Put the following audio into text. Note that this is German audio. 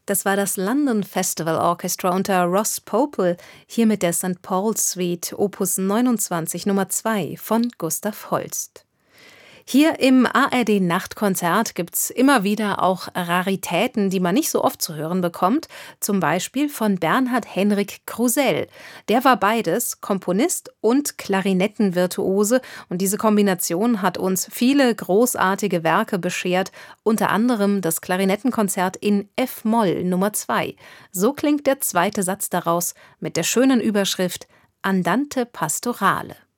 Das war das London Festival Orchestra unter Ross Popel, hier mit der St. Paul's Suite Opus 29 Nummer 2 von Gustav Holst. Hier im ARD-Nachtkonzert gibt's immer wieder auch Raritäten, die man nicht so oft zu hören bekommt, zum Beispiel von Bernhard Henrik Krusell. Der war beides, Komponist und Klarinettenvirtuose, und diese Kombination hat uns viele großartige Werke beschert, unter anderem das Klarinettenkonzert in F-Moll Nummer 2. So klingt der zweite Satz daraus mit der schönen Überschrift Andante Pastorale.